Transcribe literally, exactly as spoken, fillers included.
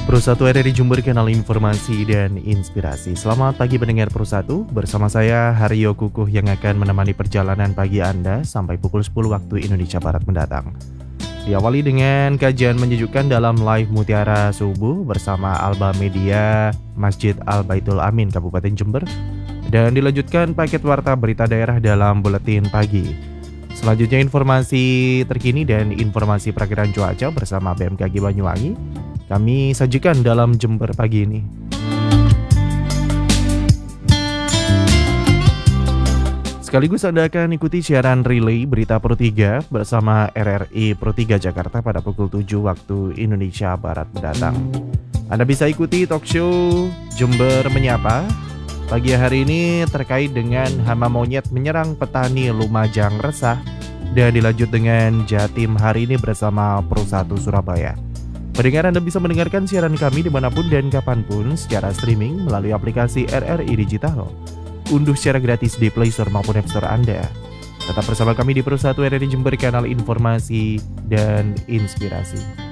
Pro satu R R I Jember, kanal informasi dan inspirasi. Selamat pagi pendengar Pro satu, bersama saya Haryo Kukuh yang akan menemani perjalanan pagi Anda sampai pukul sepuluh waktu Indonesia Barat mendatang. Diawali dengan kajian menyejukkan dalam live Mutiara Subuh bersama Alba Media Masjid Al Baitul Amin Kabupaten Jember, dan dilanjutkan paket warta berita daerah dalam buletin pagi. Selanjutnya informasi terkini dan informasi perakiraan cuaca bersama B M K G Banyuwangi kami sajikan dalam Jember pagi ini. Sekaligus Anda akan ikuti siaran relay berita Pro tiga bersama R R I Pro tiga Jakarta pada pukul tujuh waktu Indonesia Barat mendatang. Anda bisa ikuti talk show Jember Menyapa pagi hari ini terkait dengan hama monyet menyerang petani Lumajang resah, dan dilanjut dengan Jatim hari ini bersama Pro satu Surabaya. Pendengar, Anda bisa mendengarkan siaran kami dimanapun dan kapanpun secara streaming melalui aplikasi R R I Digital. Unduh secara gratis di Play Store maupun App Store Anda. Tetap bersama kami di Pro satu R R I Jember, kanal informasi dan inspirasi.